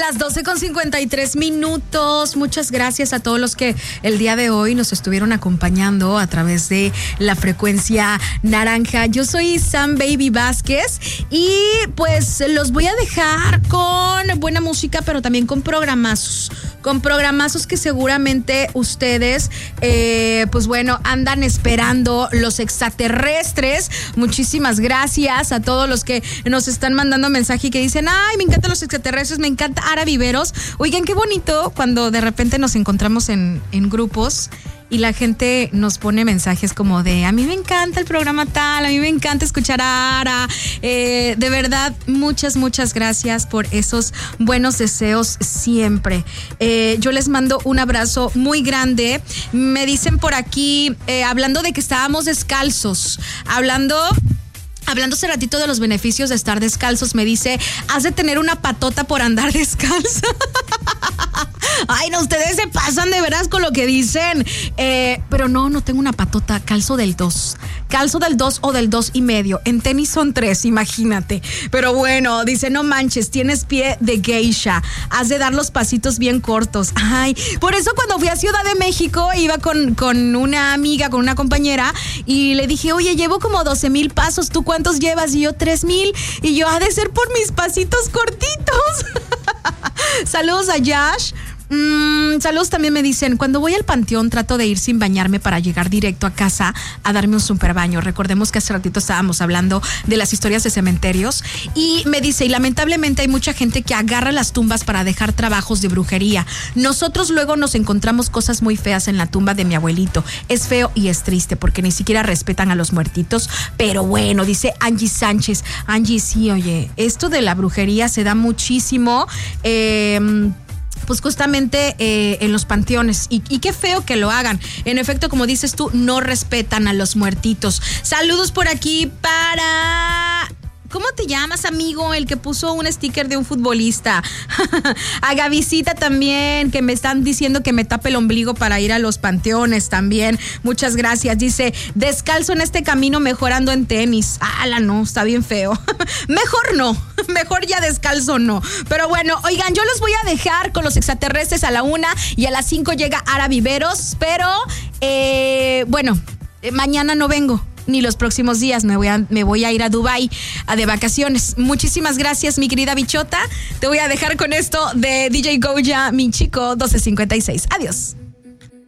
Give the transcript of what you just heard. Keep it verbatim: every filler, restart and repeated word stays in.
las doce con cincuenta y tres minutos. Muchas gracias a todos los que el día de hoy nos estuvieron acompañando a través de la frecuencia naranja. Yo soy Sam Baby Vázquez y pues los voy a dejar con buena música, pero también con programazos. Con programazos que seguramente ustedes, eh, pues bueno, andan esperando, los extraterrestres. Muchísimas gracias a todos los que nos están mandando mensaje y que dicen, ay, me encantan los extraterrestres, me encanta Ara Viveros. Oigan, qué bonito cuando de repente nos encontramos en, en grupos y la gente nos pone mensajes como de, a mí me encanta el programa tal, a mí me encanta escuchar a Ara. Eh, de verdad, muchas, muchas gracias por esos buenos deseos siempre. Eh, yo les mando un abrazo muy grande. Me dicen por aquí, eh, hablando de que estábamos descalzos, hablando... Hablando hace ratito de los beneficios de estar descalzos, me dice, has de tener una patota por andar descalza. Ay, no, ustedes se pasan de veras con lo que dicen. Eh, pero no, no tengo una patota, calzo del dos. Calzo del dos o del dos y medio. En tenis son tres, imagínate. Pero bueno, dice, no manches, tienes pie de geisha. Has de dar los pasitos bien cortos. Ay, por eso cuando fui a Ciudad de México, iba con, con una amiga, con una compañera, y le dije, oye, llevo como doce mil pasos, ¿tú cuántos llevas? Y yo, tres mil. Y yo, ha de ser por mis pasitos cortitos. Saludos a Yash. Mm, saludos también me dicen, cuando voy al panteón trato de ir sin bañarme para llegar directo a casa a darme un super baño. Recordemos que hace ratito estábamos hablando de las historias de cementerios y me dice, y lamentablemente hay mucha gente que agarra las tumbas para dejar trabajos de brujería. Nosotros luego nos encontramos cosas muy feas en la tumba de mi abuelito. Es feo y es triste porque ni siquiera respetan a los muertitos, pero bueno, dice Angie Sánchez. Angie, sí, oye, esto de la brujería se da muchísimo eh pues justamente eh, en los panteones y, y qué feo que lo hagan. En efecto, como dices tú, no respetan a los muertitos. Saludos por aquí para... ¿Cómo te llamas, amigo? El que puso un sticker de un futbolista. A Gavisita también, que me están diciendo que me tape el ombligo para ir a los panteones también. Muchas gracias. Dice, descalzo en este camino mejorando en tenis. ¡Hala, no! Está bien feo. Mejor no. Mejor ya descalzo no. Pero bueno, oigan, yo los voy a dejar con los extraterrestres a la una y a las cinco llega Ara Viveros. Pero, eh, bueno, eh, mañana no vengo. Ni los próximos días, me voy a, me voy a ir a Dubái a de vacaciones. Muchísimas gracias, mi querida bichota. Te voy a dejar con esto de D J Goya, mi chico, doce cincuenta y seis. Adiós.